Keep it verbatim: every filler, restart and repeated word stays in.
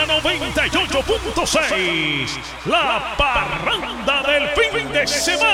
noventa y ocho punto seis, la parranda del fin de semana.